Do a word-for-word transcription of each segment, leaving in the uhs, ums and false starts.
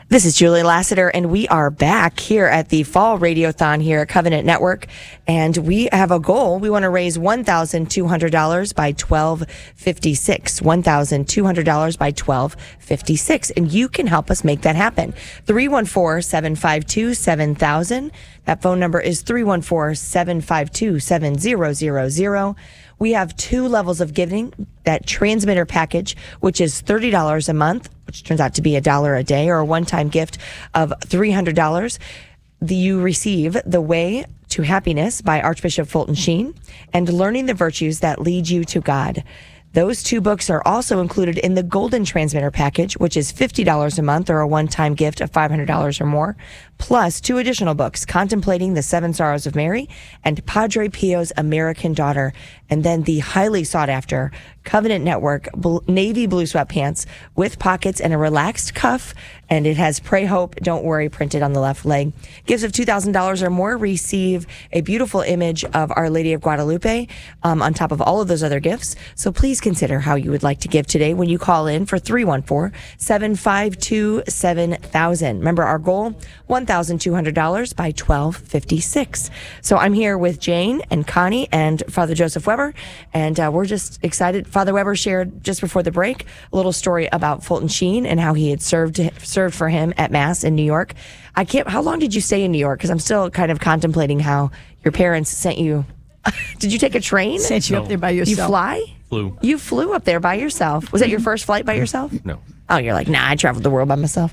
This is Julie Lassiter, and we are back here at the Fall Radiothon here at Covenant Network. And we have a goal. We want to raise one thousand two hundred dollars by twelve fifty-six. one thousand two hundred dollars by twelve fifty-six. And you can help us make that happen. three one four, seven five two, seven thousand. That phone number is three one four, seven five two, seven zero zero zero. We have two levels of giving. That transmitter package, which is thirty dollars a month, which turns out to be a dollar a day, or a one-time gift of three hundred dollars. The, you receive The Way to Happiness by Archbishop Fulton Sheen and Learning the Virtues That Lead You to God. Those two books are also included in the Golden Transmitter package, which is fifty dollars a month, or a one-time gift of five hundred dollars or more, plus two additional books, Contemplating the Seven Sorrows of Mary and Padre Pio's American Daughter, and then the highly sought-after Covenant Network bl- navy blue sweatpants with pockets and a relaxed cuff, and it has Pray Hope, Don't Worry printed on the left leg. Gifts of two thousand dollars or more receive a beautiful image of Our Lady of Guadalupe um, on top of all of those other gifts. So please consider how you would like to give today when you call in for three one four, seven five two, seven thousand. Remember our goal, one thousand two hundred dollars by twelve fifty-six. So I'm here with Jane and Connie and Father Joseph Weber, and uh, we're just excited. Father Weber shared just before the break a little story about Fulton Sheen and how he had served served for him at Mass in New York. I can't. How long did you stay in New York? Because I'm still kind of contemplating how your parents sent you. Did you take a train? Sent you No. up there by yourself. You fly? Flew. You flew up there by yourself. Was that your first flight by yourself? No. Oh, you're like, nah, I traveled the world by myself.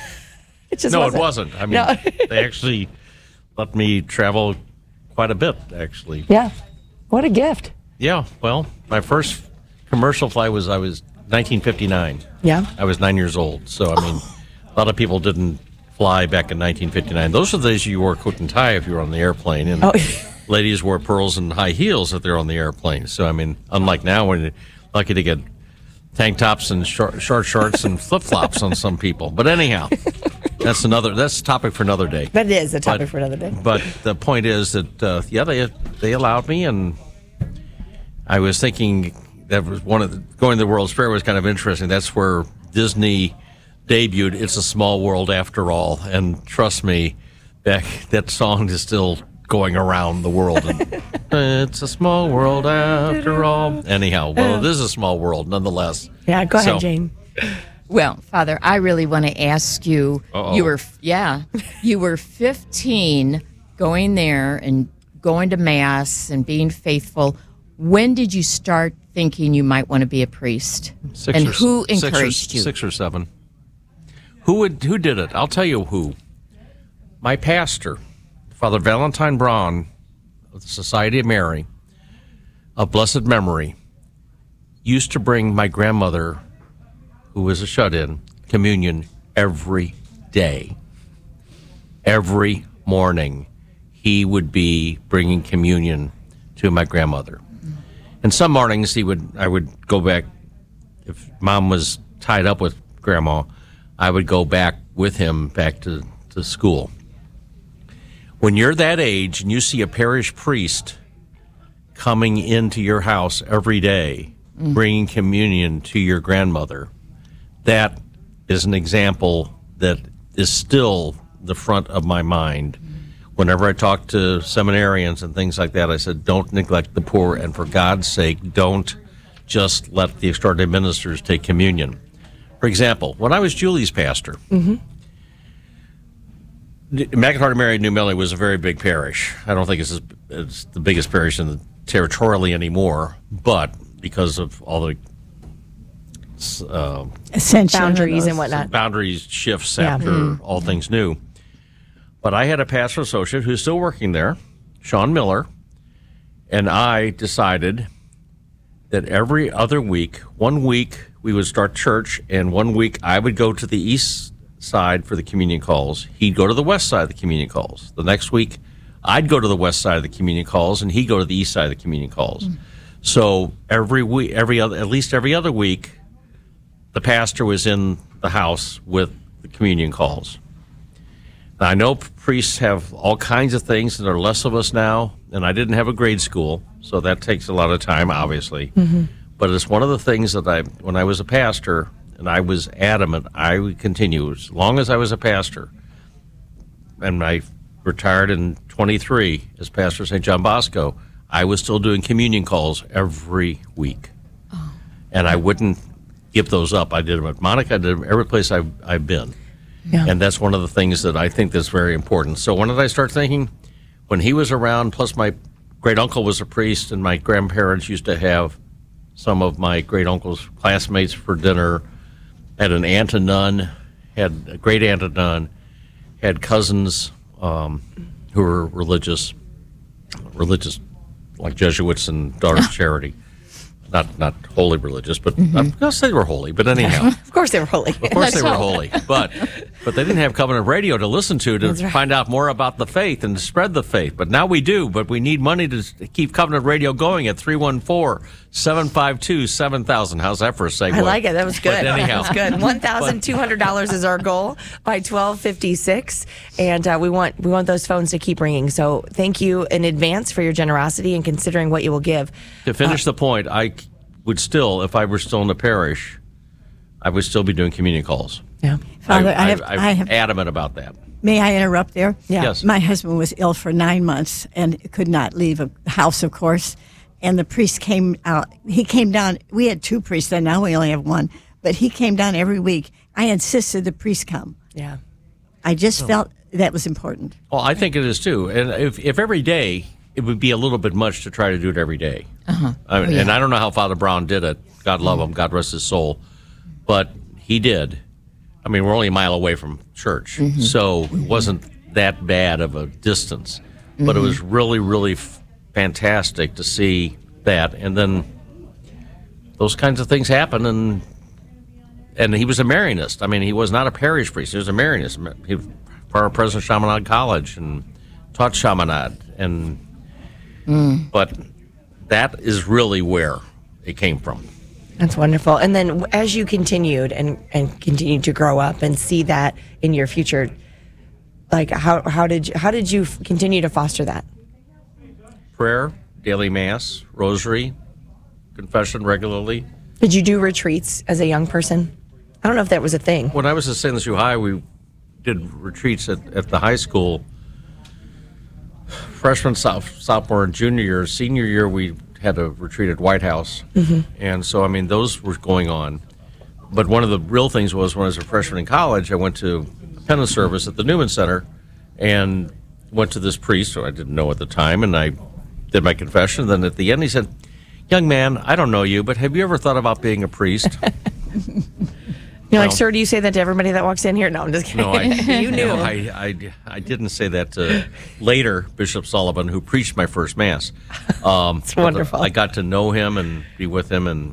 It just No, wasn't. it wasn't. I mean, No. they actually let me travel quite a bit, actually. Yeah. What a gift. Yeah, well, my first commercial flight was, I was nineteen fifty-nine. Yeah. I was nine years old. So, I mean, a lot of people didn't fly back in nineteen fifty-nine. Those are the days you wore coat and tie if you were on the airplane. And Oh. ladies wore pearls and high heels if they're on the airplane. So, I mean, unlike now when you're lucky to get tank tops and short, short shorts and flip-flops on some people. But anyhow, that's another, that's a topic for another day. But it is a topic But- for another day. But the point is that, uh, yeah, they they allowed me, and I was thinking that was one of the, going to the World's Fair was kind of interesting. That's where Disney debuted It's a Small World After All. And trust me, back that song is still going around the world. And, it's a small world after all. Anyhow, well, it is a small world nonetheless. Yeah, go ahead, So- Jane. Well, Father, I really want to ask you. Uh-oh. You were, yeah, you were fifteen, going there and going to Mass and being faithful. When did you start thinking you might want to be a priest? Six and or, who six or- encouraged you? Six or seven. Who would? Who did it? I'll tell you who. My pastor, Father Valentine Braun, of the Society of Mary, of blessed memory, used to bring my grandmother, who was a shut-in, communion every day. Every morning, he would be bringing communion to my grandmother. And some mornings, he would. I would go back. If Mom was tied up with Grandma, I would go back with him back to, to school. When you're that age and you see a parish priest coming into your house every day, mm. bringing communion to your grandmother, that is an example that is still the front of my mind. Whenever I talk to seminarians and things like that, I said, don't neglect the poor, and for God's sake, don't just let the extraordinary ministers take communion. For example, when I was Julie's pastor, mm-hmm. Immaculate Heart of Mary, New Millie was a very big parish. I don't think it's, as, it's the biggest parish in the, territorially anymore, but because of all the uh, Ascension Boundaries and whatnot. boundaries shifts Yeah. after Mm-hmm. all things new. But I had a pastor associate who's still working there, Sean Miller, and I decided that every other week, one week we would start church, and one week I would go to the east side for the communion calls. He'd go to the west side of the communion calls. The next week, I'd go to the west side of the communion calls, and he'd go to the east side of the communion calls. Mm. So every week, every other, at least every other week, the pastor was in the house with the communion calls. Now, I know priests have all kinds of things, and there are less of us now, and I didn't have a grade school, so that takes a lot of time, obviously. Mm-hmm. But it's one of the things that I, when I was a pastor, and I was adamant I would continue as long as I was a pastor. And I retired in twenty-three as pastor of Saint John Bosco. I was still doing communion calls every week. Oh. And I wouldn't give those up. I did them at Monica. I did them every place I've, I've been. Yeah. And that's one of the things that I think that's very important. So when did I start thinking? When he was around, plus my great uncle was a priest, and my grandparents used to have some of my great uncle's classmates for dinner. Had an aunt and nun, had a great aunt and nun, had cousins um, who were religious, religious like Jesuits and Daughters of Charity. Not not wholly religious, but mm-hmm. I'm going to say they were holy. But anyhow, of course they were holy. Of course they were holy, but but they didn't have Covenant Radio to listen to to right. find out more about the faith and to spread the faith. But now we do. But we need money to keep Covenant Radio going at three one four, seven five two, seven thousand. How's that for a segue? I like it. That was good. But anyhow, that was good. One thousand two hundred dollars is our goal by twelve fifty six, and uh, we want we want those phones to keep ringing. So thank you in advance for your generosity and considering what you will give. To finish uh, the point, I would still, if I were still in the parish, I would still be doing communion calls. Yeah, Father, I, I, have, I, I have adamant about that. May I interrupt there? Yeah. Yes. My husband was ill for nine months and could not leave a house, of course. And the priest came out. He came down. We had two priests then. Now we only have one. But he came down every week. I insisted the priest come. Yeah. I just oh. felt that was important. Well, I think it is too. And if, if every day, it would be a little bit much to try to do it every day. Uh-huh. I mean, oh, yeah. And I don't know how Father Brown did it. God love him. God rest his soul. But he did. I mean, we're only a mile away from church, mm-hmm. so it wasn't that bad of a distance. Mm-hmm. But it was really, really f- fantastic to see that. And then those kinds of things happen. And and he was a Marianist. I mean, he was not a parish priest. He was a Marianist. He was part of President Chaminade College and taught Chaminade. And mm. But that is really where it came from. That's wonderful. And then as you continued and, and continued to grow up and see that in your future, like how how did you, how did you f- continue to foster that? Prayer, daily mass, rosary, confession regularly. Did you do retreats as a young person? I don't know if that was a thing. When I was at Saint Lucie High, we did retreats at, at the high school. Freshman, sophomore, and junior year. Senior year, we had a retreat at White House. Mm-hmm. And so, I mean, those were going on. But one of the real things was when I was a freshman in college, I went to a penance service at the Newman Center and went to this priest, who I didn't know at the time, and I did my confession. Then at the end, he said, "Young man, I don't know you, but have you ever thought about being a priest?" You're like, sir, do you say that to everybody that walks in here? No, I'm just kidding. No, I, you knew. No, I, I, I didn't say that to later Bishop Sullivan, who preached my first Mass. Um, it's wonderful. I got to know him and be with him, and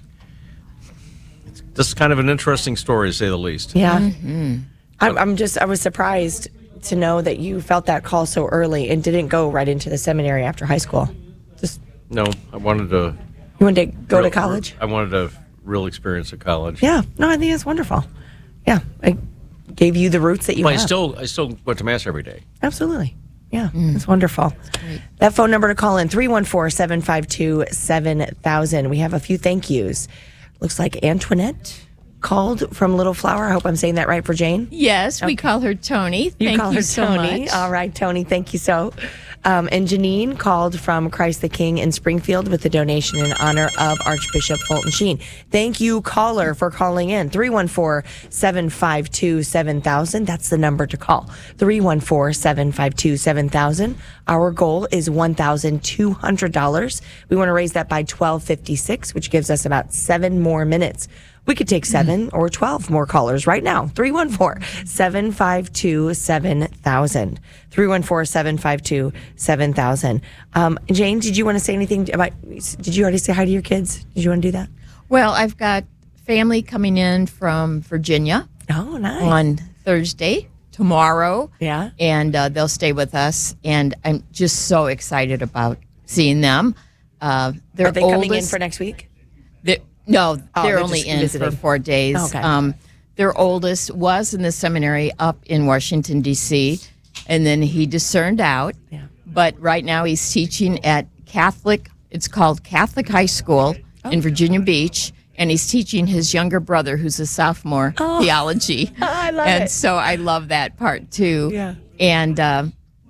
it's just kind of an interesting story, to say the least. Yeah. Mm-hmm. I'm, I'm just, I was surprised to know that you felt that call so early and didn't go right into the seminary after high school. Just No, I wanted to. You wanted to go real, to college? I wanted to. Real experience at college. Yeah, no, I think it's wonderful. Yeah, I gave you the roots that you well, have. I still, I still went to Mass every day. Absolutely. Yeah, mm. It's wonderful. That phone number to call in, three one four, seven five two, seven thousand. We have a few thank yous. Looks like Antoinette called from Little Flower. I hope I'm saying that right for Jane. Yes, okay. We call her Tony. Thank you call you her so Tony. much. All right, Tony, thank you so. Um, and Janine called from Christ the King in Springfield with a donation in honor of Archbishop Fulton Sheen. Thank you, caller, for calling in. three one four, seven five two, seven thousand. That's the number to call. three one four, seven five two, seven thousand. Our goal is one thousand two hundred dollars. We want to raise that by twelve fifty-six, which gives us about seven more minutes. We could take seven or twelve more callers right now. three one four, seven five two, seven thousand. three one four, seven five two, seven thousand. Um, Jane, did you want to say anything about, did you already say hi to your kids? Did you want to do that? Well, I've got family coming in from Virginia. Oh, nice. On Thursday, tomorrow. Yeah. And uh, they'll stay with us. And I'm just so excited about seeing them. Uh, Are they oldest, coming in for next week? No, they're, oh, they're only in visiting. for four days. Okay. Um, their oldest was in the seminary up in Washington, D C, and then he discerned out. Yeah. But right now he's teaching at Catholic, it's called Catholic High School oh. in Virginia Beach, and he's teaching his younger brother, who's a sophomore, theology. I love and it. so I love that part too. Yeah. And uh,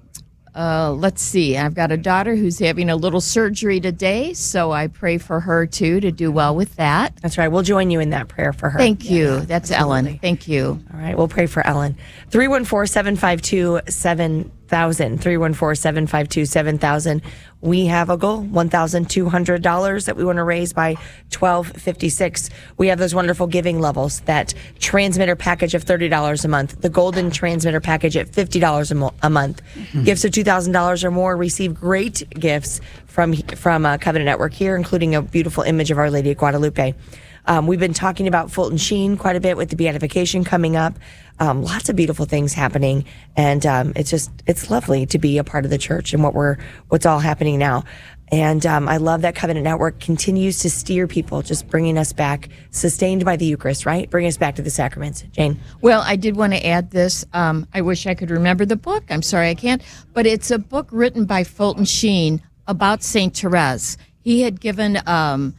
uh, let's see, I've got a daughter who's having a little surgery today, so I pray for her too to do well with that. That's right. We'll join you in that prayer for her. Thank you. Yeah, That's absolutely. Ellen. Thank you. All right, we'll pray for Ellen. three one four, seven five two, seven thousand. three one four, seven five two, seven thousand. We have a goal, one thousand two hundred dollars that we want to raise by twelve fifty-six. We have those wonderful giving levels, that transmitter package of thirty dollars a month, the golden transmitter package at fifty dollars a, mo- a month. Mm-hmm. Gifts of two thousand dollars or more receive great gifts from, from uh, Covenant Network here, including a beautiful image of Our Lady of Guadalupe. Um, we've been talking about Fulton Sheen quite a bit with the beatification coming up. Um, lots of beautiful things happening, and um, it's just it's lovely to be a part of the church and what we're what's all happening now. And um, I love that Covenant Network continues to steer people, just bringing us back, sustained by the Eucharist, right? Bring us back to the sacraments. Jane? Well, I did want to add this. Um, I wish I could remember the book. I'm sorry I can't. But it's a book written by Fulton Sheen about Saint Therese. He had given um,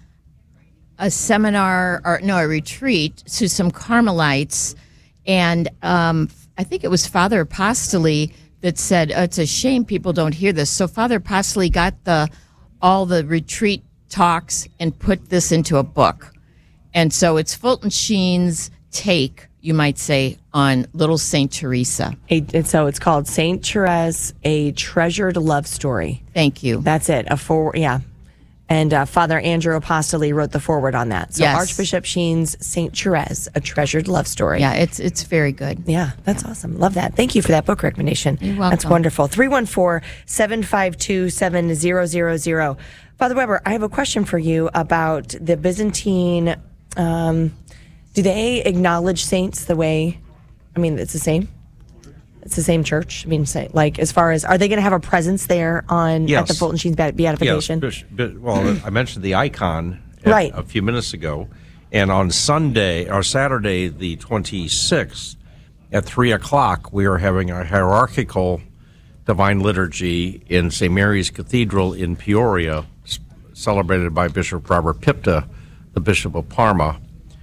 a seminar, or no, a retreat to some Carmelites, and um, I think it was Father Apostoli that said, oh, it's a shame people don't hear this. So Father Apostoli got the all the retreat talks and put this into a book. And so it's Fulton Sheen's take, you might say, on little Saint Teresa. A, and so it's called Saint Therese, A Treasured Love Story. Thank you. That's it. A forward, yeah. And uh, Father Andrew Apostoli wrote the foreword on that. So Yes. Archbishop Sheen's Saint Therese, A Treasured Love Story. Yeah, it's it's very good. Yeah, that's awesome. Love that. Thank you for that book recommendation. You're welcome. That's wonderful. three one four, seven five two, seven zero zero zero. Father Weber, I have a question for you about the Byzantine. Um, do they acknowledge saints the way, I mean, it's the same? It's the same church? I mean, say, like, as far as, are they going to have a presence there on Yes. at the Fulton Sheen's beat- beatification? Yes, but- well, I mentioned the icon a- Right. a few minutes ago, and on Sunday or Saturday, the twenty-sixth, at three o'clock, we are having a hierarchical divine liturgy in Saint Mary's Cathedral in Peoria, s- celebrated by Bishop Robert Pipta, the Bishop of Parma,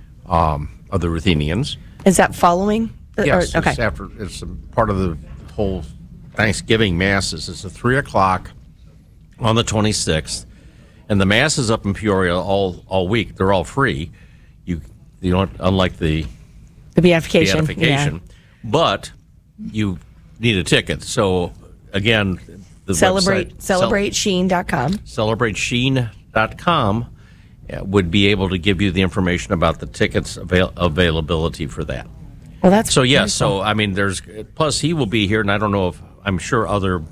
um, of the Ruthenians. Is that following? the- Yes, or- okay. it's after it's a part of the whole Thanksgiving masses. It's at three o'clock on the twenty-sixth, and the mass is up in Peoria all all week. They're all free. You you don't unlike the The beatification. beatification, but you need a ticket. So again, the Yeah. Celebrate, website, celebrate sheen dot com. celebrate sheen dot com uh, would be able to give you the information about the tickets avail- availability for that. Well, that's So yes, wonderful. so I mean, there's plus he will be here, and I don't know if I'm sure other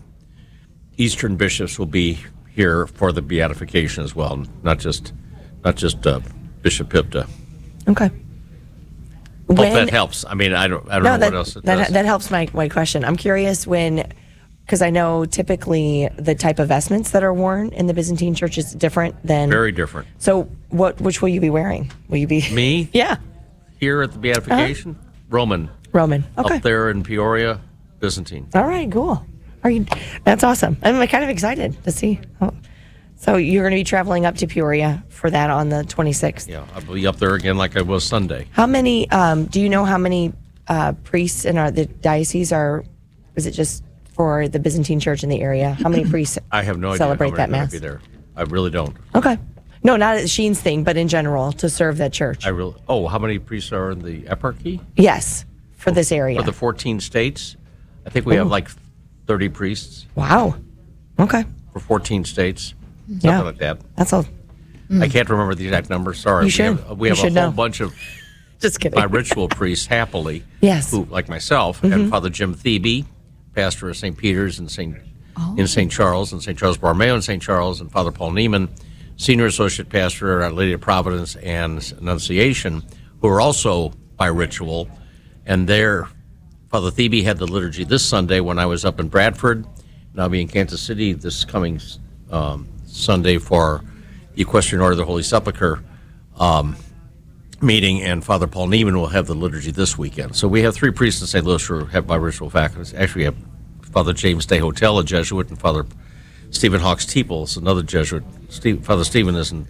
Eastern bishops will be here for the beatification as well, not just not just uh, Bishop Pipta. Okay. Hope When- that helps. I mean, I don't I don't No, know that, what else it that, does. that helps my, my question. I'm curious when, because I know typically the type of vestments that are worn in the Byzantine church is different than. Very different. So, what which will you be wearing? Will you be Me Yeah, here at the beatification, Roman Roman. Okay. up there in Peoria, Byzantine. All right. Cool. Are you? That's awesome. I'm kind of excited to see. Oh. So you're going to be traveling up to Peoria for that on the twenty-sixth. Yeah, I'll be up there again like I was Sunday. How many? Um, do you know how many uh, priests in our the diocese are? Is it just for the Byzantine Church in the area? How many priests I have no idea celebrate how that many are mass? gonna be there. I really don't. Okay. No, not at Sheen's thing, but in general to serve that church. I really. Oh, how many priests are in the eparchy? Yes, for this area. For the fourteen states, I think we have like thirty priests Wow. Okay. for fourteen states, something Yeah. like that. That's all. I can't remember the exact number. Sorry. You we should. have, we You have a should whole know. bunch of Just kidding. my ritual priests, happily, Yes. who, like myself, and Father Jim Thebe, pastor of Saint Peter's in Saint in Saint Charles, and Saint Charles Borromeo in Saint Charles, and Father Paul Neiman, senior associate pastor at Lady of Providence and Annunciation, who are also by ritual, and there, Father Thebe had the liturgy this Sunday when I was up in Bradford, and I'll be in Kansas City this coming um, Sunday for the Equestrian Order of the Holy Sepulchre um, meeting, and Father Paul Neiman will have the liturgy this weekend. So we have three priests in Saint Louis who have by ritual faculties. Actually, we have Father James Day Hotel, a Jesuit, and Father Stephen Hawks Teeple is another Jesuit. Steve, Father Stephen isn't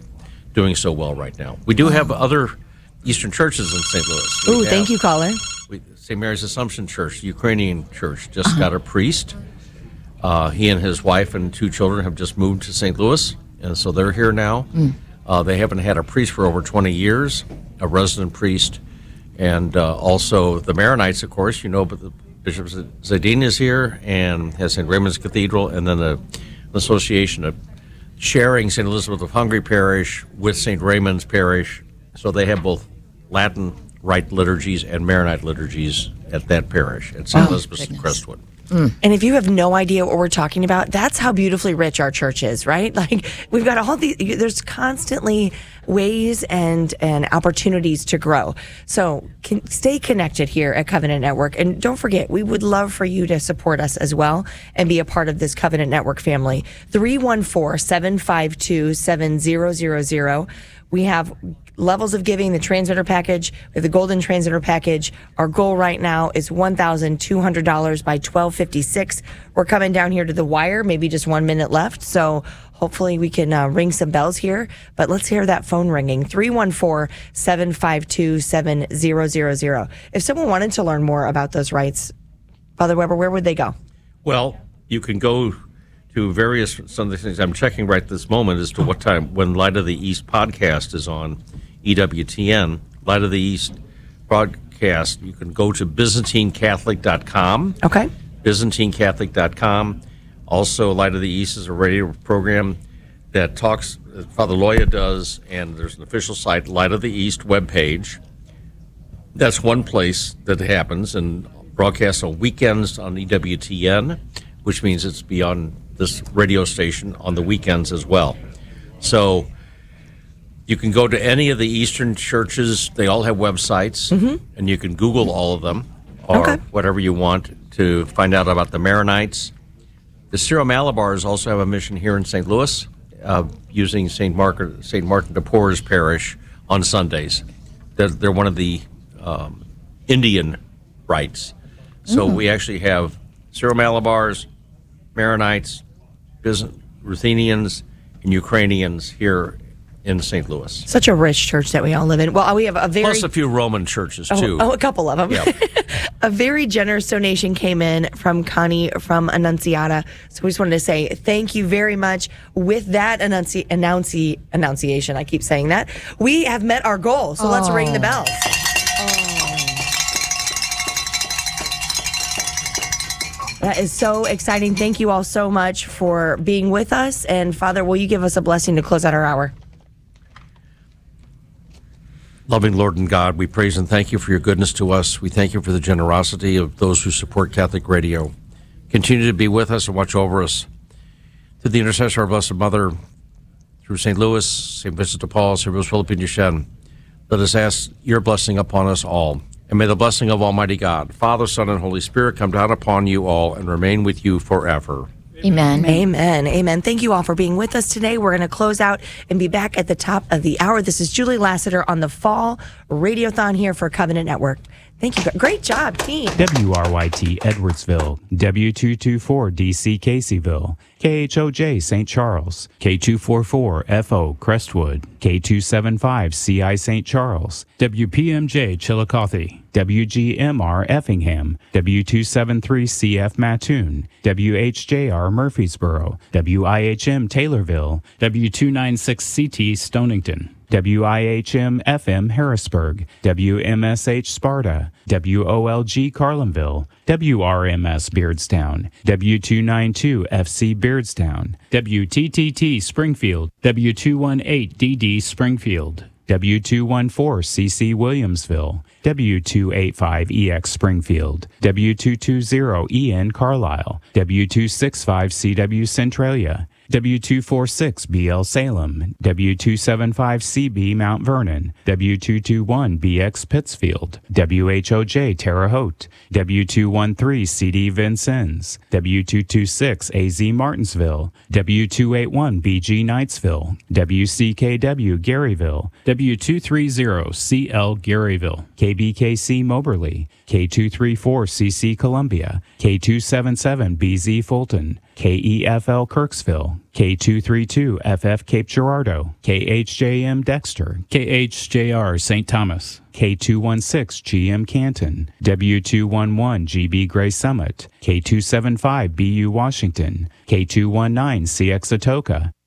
doing so well right now. We do have other Eastern churches in Saint Louis. We Ooh, have- thank you, caller. we, Saint Mary's Assumption Church, Ukrainian church, just got a priest. Uh, he and his wife and two children have just moved to Saint Louis, and so they're here now. Mm. Uh, they haven't had a priest for over twenty years, a resident priest, and uh, also the Maronites, of course, you know, but the Bishop Zadine is here and has Saint Raymond's Cathedral, and then a, an association of sharing Saint Elizabeth of Hungary Parish with Saint Raymond's Parish, so they have both Latin Rite liturgies and Maronite liturgies at that parish at Saint Oh, Elizabeth's and goodness. Crestwood. And if you have no idea what we're talking about, that's how beautifully rich our church is, right? Like we've got all these, there's constantly ways and, and opportunities to grow. So can, stay connected here at Covenant Network. And don't forget, we would love for you to support us as well and be a part of this Covenant Network family. three one four, seven five two, seven zero zero zero. We have levels of giving, the transmitter package, we have the golden transmitter package. Our goal right now is one thousand two hundred dollars by twelve fifty-six. We're coming down here to the wire, maybe just one minute left. So hopefully we can uh, ring some bells here. But let's hear that phone ringing. three one four, seven five two, seven zero zero zero. If someone wanted to learn more about those rights, Father Weber, where would they go? Well, you can go to various, some of the things I'm checking right this moment as to what time, when Light of the East podcast is on E W T N, Light of the East broadcast, you can go to Byzantine Catholic dot com. Okay. Byzantine Catholic dot com. Also, Light of the East is a radio program that talks, that Father Loya does, and there's an official site, Light of the East webpage. That's one place that happens, and broadcasts on weekends on E W T N, which means it's beyond this radio station on the weekends as well. So you can go to any of the Eastern churches. They all have websites, mm-hmm. and you can Google all of them or Okay. whatever you want to find out about the Maronites. The Syro-Malabars also have a mission here in Saint Louis, uh, using Saint Mark, Saint Martin de Porres Parish on Sundays. They're, they're one of the um, Indian rites. So mm. we actually have Syro-Malabars, Maronites, Byzant- Ruthenians, and Ukrainians here in Saint Louis. Such a rich church that we all live in. Well, we have a very... Plus a few Roman churches, too. Oh, oh a couple of them. Yep. A very generous donation came in from Connie from Annunciata. So we just wanted to say thank you very much. With that annunci- annunci- annunciation, I keep saying that, we have met our goal. So oh. let's ring the bells. That is so exciting. Thank you all so much for being with us. And Father, will you give us a blessing to close out our hour? Loving Lord and God, we praise and thank you for your goodness to us. We thank you for the generosity of those who support Catholic Radio. Continue to be with us and watch over us. Through the intercession of our Blessed Mother, through Saint Louis, Saint Vincent de Paul, Saint Rose Philippe Duchesne, let us ask your blessing upon us all. And may the blessing of Almighty God, Father, Son, and Holy Spirit come down upon you all and remain with you forever. Amen. Amen. Amen. Thank you all for being with us today. We're going to close out and be back at the top of the hour. This is Julie Lassiter on the Fall Radiothon here for Covenant Network. Thank you. Great job, team. W R Y T Edwardsville, W two two four D C Caseyville, K H O J Saint Charles, K two four four F O Crestwood, K two seven five C I Saint Charles, W P M J Chillicothe, W G M R Effingham, W two seven three C F Mattoon, W H J R Murfreesboro, W I H M Taylorville, W two nine six C T Stonington, W I H M F M Harrisburg, W M S H Sparta, W O L G Carlinville, W R M S Beardstown, W two ninety-two F C Beardstown, W T T T Springfield, W two eighteen D D Springfield, W two fourteen C C Williamsville, W two eighty-five E X Springfield, W two twenty E N Carlisle, W two sixty-five C W Centralia, W two forty-six B L Salem, W two seventy-five C B Mount Vernon, W two twenty-one B X Pittsfield, W H O J Terre Haute, W two thirteen C D Vincennes, W two twenty-six A Z Martinsville, W two eighty-one B G Knightsville, W C K W Garyville, W two thirty C L Garyville, K B K C Moberly, K two thirty-four C C Columbia, K two seventy-seven B Z Fulton, K E F L Kirksville, K two thirty-two F F Cape Girardeau, K H J M Dexter, K H J R Saint Thomas, K two sixteen G M Canton, W two eleven G B Gray Summit, K two seventy-five B U Washington, K two nineteen C X Atoka,